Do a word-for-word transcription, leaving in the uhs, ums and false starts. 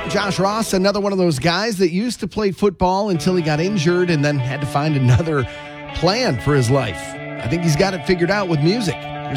Josh Ross, another one of those guys that used to play football until he got injured and then had to find another plan for his life. I think he's got it figured out with music.